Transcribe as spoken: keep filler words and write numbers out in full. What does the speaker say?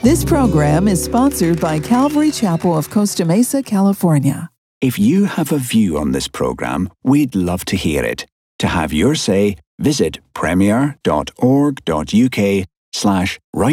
This program is sponsored by Calvary Chapel of Costa Mesa, California. If you have a view on this program, we'd love to hear it. To have your say, visit premier.org.uk slash